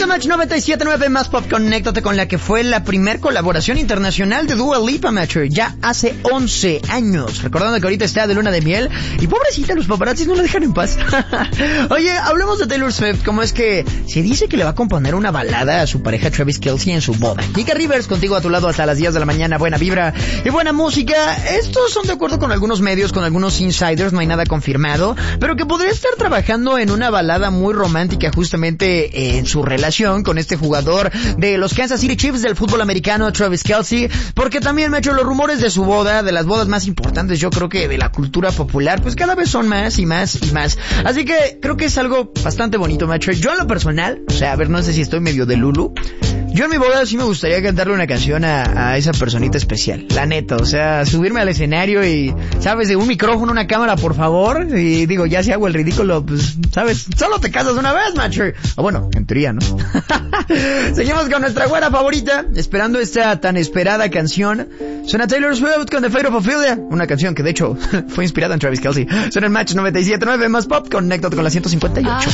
el Match 97.9 más pop, conéctate con la que fue la primer colaboración internacional de Dua Lipa, Match, ya hace 11 años. Recordando que ahorita está de luna de miel y pobrecita, los paparazzis no la dejan en paz. Oye, hablemos de Taylor Swift. ¿Cómo es que se dice que le va a componer una balada a su pareja Travis Kelce en su boda? Kika Rivers, contigo a tu lado hasta las 10 de la mañana. Buena vibra y buena música. Estos son de acuerdo con algunos medios, con algunos insiders, no hay nada confirmado, pero que podría estar trabajando en una balada muy romántica justamente en su relación con este jugador de los Kansas City Chiefs del fútbol americano, Travis Kelce, porque también me ha hecho los rumores de su boda, de las bodas más importantes, yo creo que de la cultura popular, pues cada vez son más y más y más. Así que creo que es algo bastante bonito, macho. Yo en lo personal, o sea, a ver, no sé si estoy medio de Lulu. Yo en mi boda sí me gustaría cantarle una canción a esa personita especial, la neta, o sea, subirme al escenario y, ¿sabes? De un micrófono, una cámara, por favor, y digo, ya si hago el ridículo, pues, ¿sabes? Solo te casas una vez, macho. O bueno, en teoría, ¿no? Seguimos con nuestra güera favorita, esperando esta tan esperada canción. Suena Taylor Swift con The Fate of Ophelia, una canción que de hecho fue inspirada en Travis Kelce. Suena el Match 97.9 más pop, conéctate con la 158.